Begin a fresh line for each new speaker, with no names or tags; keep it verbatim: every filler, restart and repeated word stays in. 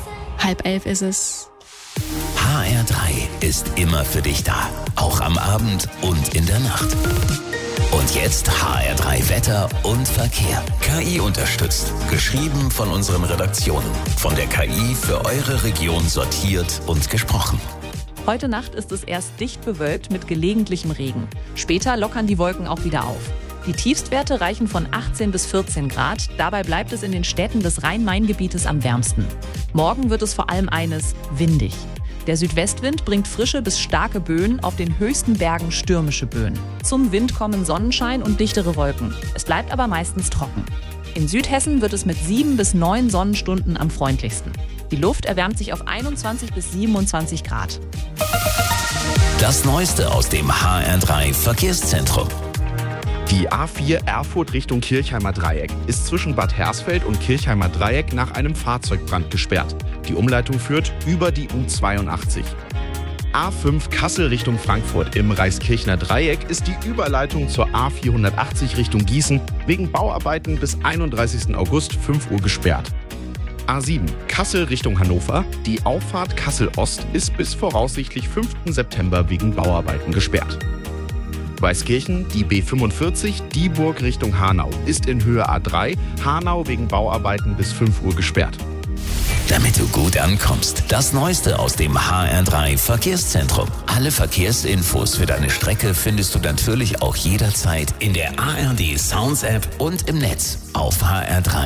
Halb elf ist es.
H R drei ist immer für dich da. Auch am Abend und in der Nacht. Und jetzt H R drei Wetter und Verkehr. K I unterstützt. Geschrieben von unseren Redaktionen. Von der K I für eure Region sortiert und gesprochen.
Heute Nacht ist es erst dicht bewölkt mit gelegentlichem Regen. Später lockern die Wolken auch wieder auf. Die Tiefstwerte reichen von achtzehn bis vierzehn Grad. Dabei bleibt es in den Städten des Rhein-Main-Gebietes am wärmsten. Morgen wird es vor allem eines: windig. Der Südwestwind bringt frische bis starke Böen, auf den höchsten Bergen stürmische Böen. Zum Wind kommen Sonnenschein und dichtere Wolken. Es bleibt aber meistens trocken. In Südhessen wird es mit sieben bis neun Sonnenstunden am freundlichsten. Die Luft erwärmt sich auf einundzwanzig bis siebenundzwanzig Grad.
Das Neueste aus dem H R drei Verkehrszentrum.
Die A vier Erfurt Richtung Kirchheimer Dreieck ist zwischen Bad Hersfeld und Kirchheimer Dreieck nach einem Fahrzeugbrand gesperrt. Die Umleitung führt über die U zweiundachtzig. A fünf Kassel Richtung Frankfurt im Reiskirchner Dreieck ist die Überleitung zur A vierhundertachtzig Richtung Gießen wegen Bauarbeiten bis einunddreißigsten August fünf Uhr gesperrt. A sieben Kassel Richtung Hannover. Die Auffahrt Kassel Ost ist bis voraussichtlich fünften September wegen Bauarbeiten gesperrt. Weißkirchen, die B fünfundvierzig, Dieburg Richtung Hanau, ist in Höhe A drei, Hanau wegen Bauarbeiten bis fünf Uhr gesperrt.
Damit du gut ankommst, das Neueste aus dem H R drei Verkehrszentrum. Alle Verkehrsinfos für deine Strecke findest du natürlich auch jederzeit in der A R D Sounds App und im Netz auf h r drei